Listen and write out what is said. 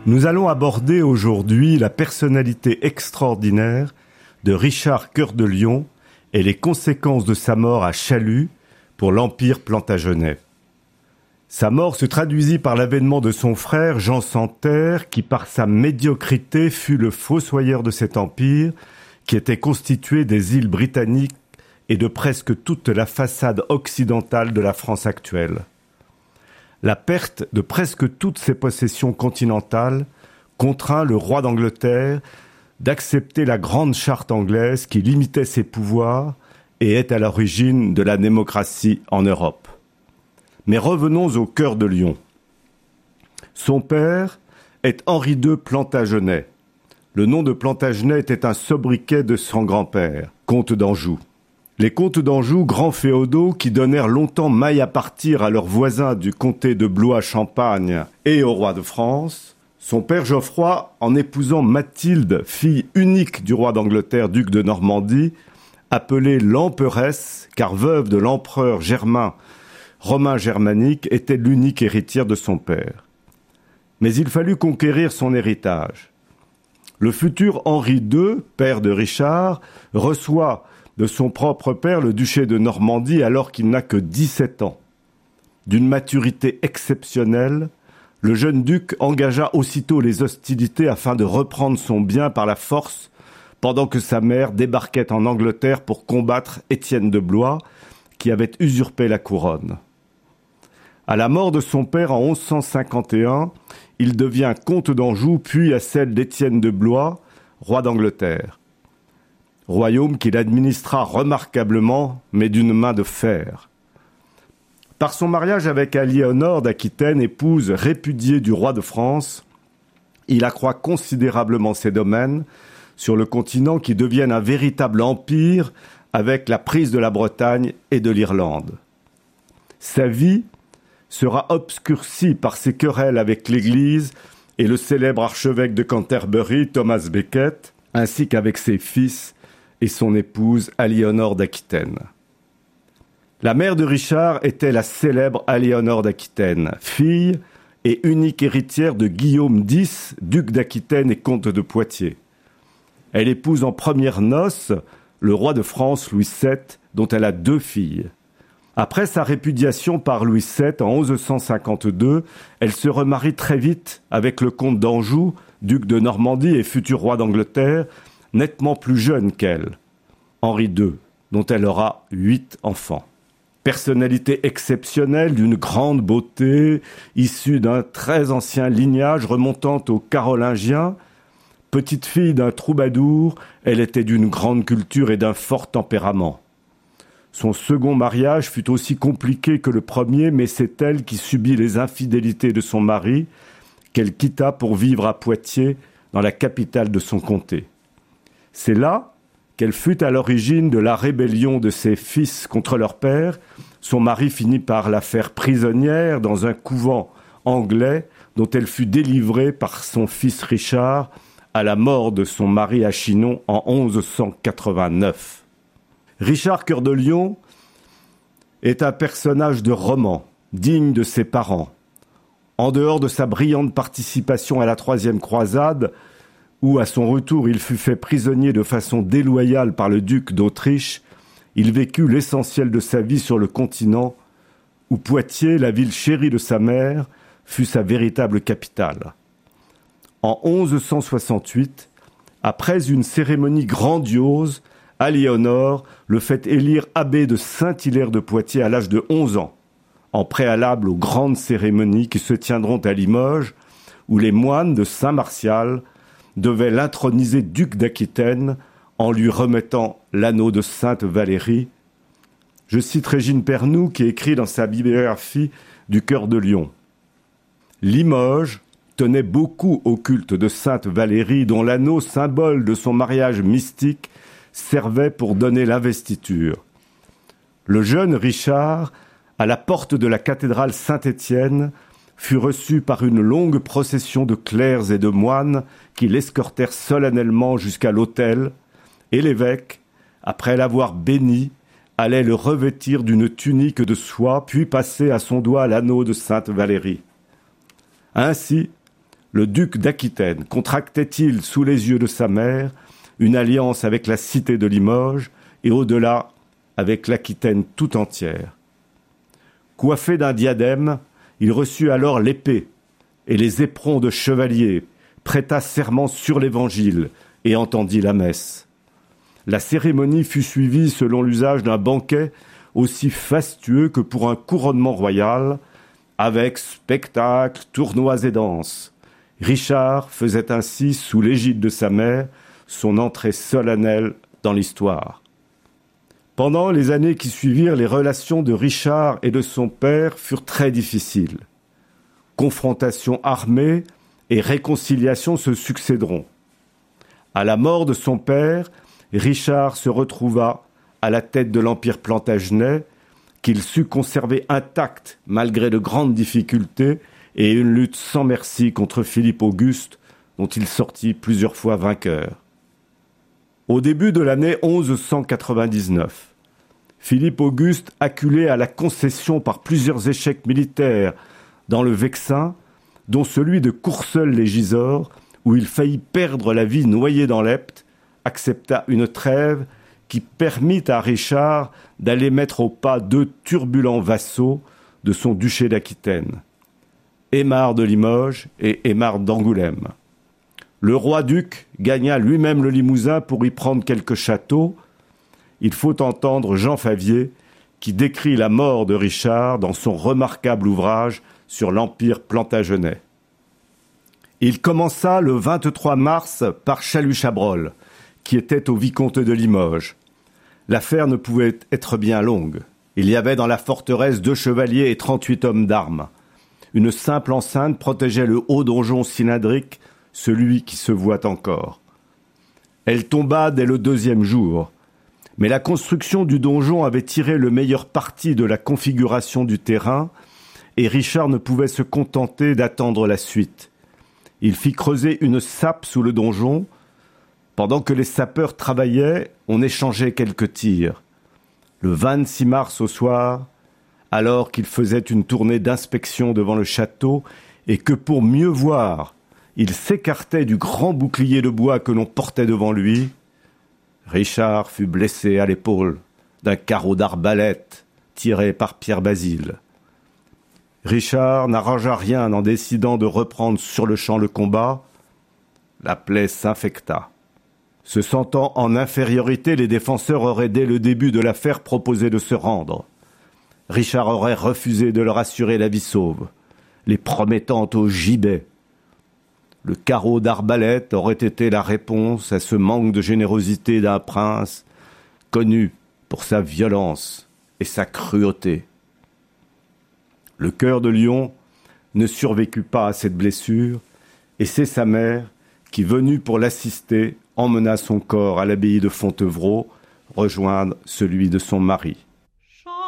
Nous allons aborder aujourd'hui la personnalité extraordinaire de Richard Cœur de Lion et les conséquences de sa mort à Chalut pour l'Empire plantagenet. Sa mort se traduisit par l'avènement de son frère Jean Santerre, qui par sa médiocrité fut le fossoyeur de cet empire, qui était constitué des îles britanniques et de presque toute la façade occidentale de la France actuelle. La perte de presque toutes ses possessions continentales contraint le roi d'Angleterre d'accepter la grande charte anglaise qui limitait ses pouvoirs et est à l'origine de la démocratie en Europe. Mais revenons au Cœur de Lion. Son père est Henri II Plantagenet. Le nom de Plantagenet était un sobriquet de son grand-père, comte d'Anjou. Les comtes d'Anjou, grands féodaux qui donnèrent longtemps maille à partir à leurs voisins du comté de Blois-Champagne et au roi de France, son père Geoffroy, en épousant Mathilde, fille unique du roi d'Angleterre, duc de Normandie, appelée l'emperesse, car veuve de l'empereur Germain, romain germanique, était l'unique héritière de son père. Mais il fallut conquérir son héritage. Le futur Henri II, père de Richard, reçoit de son propre père le duché de Normandie alors qu'il n'a que 17 ans. D'une maturité exceptionnelle, le jeune duc engagea aussitôt les hostilités afin de reprendre son bien par la force, pendant que sa mère débarquait en Angleterre pour combattre Étienne de Blois, qui avait usurpé la couronne. À la mort de son père en 1151, il devient comte d'Anjou, puis à celle d'Étienne de Blois, roi d'Angleterre. Royaume qu'il administra remarquablement, mais d'une main de fer. Par son mariage avec Aliénor d'Aquitaine, épouse répudiée du roi de France, il accroît considérablement ses domaines sur le continent qui deviennent un véritable empire avec la prise de la Bretagne et de l'Irlande. Sa vie sera obscurcie par ses querelles avec l'Église et le célèbre archevêque de Canterbury, Thomas Becket, ainsi qu'avec ses fils et son épouse Aliénor d'Aquitaine. La mère de Richard était la célèbre Aliénor d'Aquitaine, fille et unique héritière de Guillaume X, duc d'Aquitaine et comte de Poitiers. Elle épouse en premières noces le roi de France Louis VII, dont elle a 2 filles. Après sa répudiation par Louis VII en 1152, elle se remarie très vite avec le comte d'Anjou, duc de Normandie et futur roi d'Angleterre, nettement plus jeune qu'elle, Henri II, dont elle aura 8 enfants. Personnalité exceptionnelle, d'une grande beauté, issue d'un très ancien lignage remontant aux Carolingiens, petite fille d'un troubadour, elle était d'une grande culture et d'un fort tempérament. Son second mariage fut aussi compliqué que le premier, mais c'est elle qui subit les infidélités de son mari, qu'elle quitta pour vivre à Poitiers, dans la capitale de son comté. C'est là qu'elle fut à l'origine de la rébellion de ses fils contre leur père. Son mari finit par la faire prisonnière dans un couvent anglais dont elle fut délivrée par son fils Richard à la mort de son mari à Chinon en 1189. Richard Cœur de Lion est un personnage de roman, digne de ses parents. En dehors de sa brillante participation à la Troisième Croisade, où à son retour il fut fait prisonnier de façon déloyale par le duc d'Autriche, il vécut l'essentiel de sa vie sur le continent, où Poitiers, la ville chérie de sa mère, fut sa véritable capitale. En 1168, après une cérémonie grandiose, Aliénor le fait élire abbé de Saint-Hilaire de Poitiers à l'âge de 11 ans, en préalable aux grandes cérémonies qui se tiendront à Limoges, où les moines de Saint-Martial devaient l'introniser duc d'Aquitaine en lui remettant l'anneau de Sainte Valérie. Je cite Régine Pernoud qui écrit dans sa biographie du Cœur de Lion. Limoges tenait beaucoup au culte de Sainte Valérie, dont l'anneau, symbole de son mariage mystique, servait pour donner l'investiture. Le jeune Richard, à la porte de la cathédrale Saint-Étienne, fut reçu par une longue procession de clercs et de moines qui l'escortèrent solennellement jusqu'à l'autel, et l'évêque, après l'avoir béni, allait le revêtir d'une tunique de soie, puis passer à son doigt l'anneau de Sainte Valérie. Ainsi, le duc d'Aquitaine contractait-il sous les yeux de sa mère une alliance avec la cité de Limoges et au-delà avec l'Aquitaine tout entière. Coiffé d'un diadème, il reçut alors l'épée et les éperons de chevalier, prêta serment sur l'Évangile et entendit la messe. La cérémonie fut suivie selon l'usage d'un banquet aussi fastueux que pour un couronnement royal, avec spectacles, tournois et danses. Richard faisait ainsi, sous l'égide de sa mère, son entrée solennelle dans l'histoire. Pendant les années qui suivirent, les relations de Richard et de son père furent très difficiles. Confrontations armées et réconciliations se succéderont. À la mort de son père, Richard se retrouva à la tête de l'Empire plantagenet, qu'il sut conserver intact malgré de grandes difficultés et une lutte sans merci contre Philippe Auguste, dont il sortit plusieurs fois vainqueur. Au début de l'année 1199, Philippe Auguste, acculé à la concession par plusieurs échecs militaires dans le Vexin, dont celui de Courseul-lès-Gisors, où il faillit perdre la vie noyé dans l'Epte, accepta une trêve qui permit à Richard d'aller mettre au pas deux turbulents vassaux de son duché d'Aquitaine, Aimar de Limoges et Aimar d'Angoulême. Le roi-duc gagna lui-même le Limousin pour y prendre quelques châteaux. Il faut entendre Jean Favier qui décrit la mort de Richard dans son remarquable ouvrage sur l'Empire plantagenet. Il commença le 23 mars par Chalut-Chabrol, qui était au vicomte de Limoges. L'affaire ne pouvait être bien longue. Il y avait dans la forteresse 2 chevaliers et 38 hommes d'armes. Une simple enceinte protégeait le haut donjon cylindrique, celui qui se voit encore. Elle tomba dès le 2e jour, mais la construction du donjon avait tiré le meilleur parti de la configuration du terrain, et Richard ne pouvait se contenter d'attendre la suite. Il fit creuser une sape sous le donjon. Pendant que les sapeurs travaillaient, on échangeait quelques tirs. Le 26 mars au soir, alors qu'il faisait une tournée d'inspection devant le château et que pour mieux voir, il s'écartait du grand bouclier de bois que l'on portait devant lui, Richard fut blessé à l'épaule d'un carreau d'arbalète tiré par Pierre Basile. Richard n'arrangea rien en décidant de reprendre sur le champ le combat. La plaie s'infecta. Se sentant en infériorité, les défenseurs auraient dès le début de l'affaire proposé de se rendre. Richard aurait refusé de leur assurer la vie sauve, les promettant au gibet. Le carreau d'arbalète aurait été la réponse à ce manque de générosité d'un prince connu pour sa violence et sa cruauté. Le cœur de lion ne survécut pas à cette blessure, et c'est sa mère qui, venue pour l'assister, emmena son corps à l'abbaye de Fontevraud, rejoindre celui de son mari.